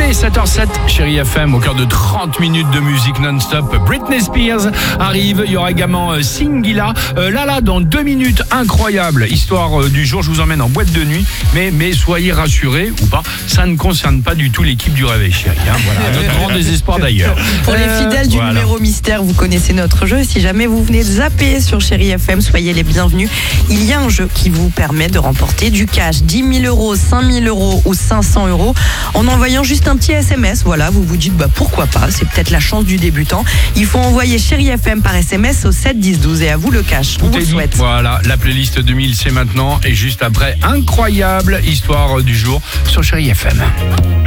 Allez, 7h07, Chérie FM, au cœur de 30 minutes de musique non-stop. Britney Spears arrive, il y aura également Singila. Là, dans 2 minutes, incroyable. Histoire du jour, je vous emmène en boîte de nuit. Mais soyez rassurés, ou pas, ça ne concerne pas du tout l'équipe du Réveil Chérie. Voilà, notre grand désespoir d'ailleurs. Pour les fidèles du numéro mystère, vous connaissez notre jeu. Si jamais vous venez de zapper sur Chérie FM, soyez les bienvenus. Il y a un jeu qui vous permet de remporter du cash, 10 000 euros, 5 000 euros ou 500 euros en envoyant juste un petit SMS. Voilà, vous vous dites pourquoi pas, c'est peut-être la chance du débutant. Il faut envoyer Chérie FM par SMS au 7 10 12 et à vous le cash. On vous le souhaite. Voilà, la playlist 2000 c'est maintenant et juste après, incroyable histoire du jour sur Chérie FM.